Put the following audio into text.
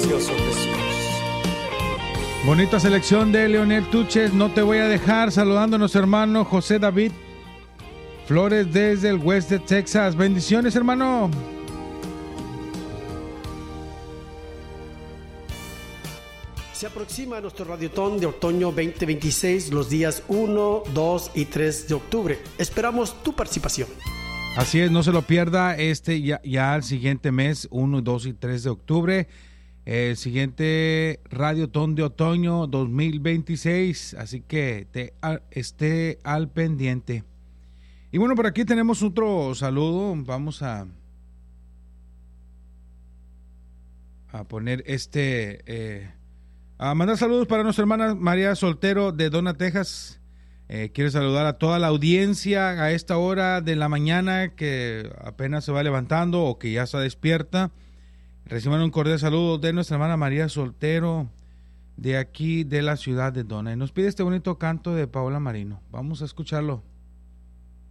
precioso Jesús. Bonita selección de Leonel Tuches, No te voy a dejar, saludándonos hermano José David Flores desde el West de Texas. Bendiciones, hermano. Se aproxima nuestro Radiotón de Otoño 2026 los días 1, 2 y 3 de octubre. Esperamos tu participación. Así es, no se lo pierda ya el siguiente mes, 1, 2 y 3 de octubre. El siguiente Radiotón de Otoño 2026. Así que esté al pendiente. Y bueno, por aquí tenemos otro saludo. Vamos a poner a mandar saludos para nuestra hermana María Soltero de Donna, Texas. Quiere saludar a toda la audiencia a esta hora de la mañana que apenas se va levantando o que ya está despierta. Reciban un cordial saludo de nuestra hermana María Soltero de aquí de la ciudad de Donna. Y nos pide este bonito canto de Paola Marino. Vamos a escucharlo.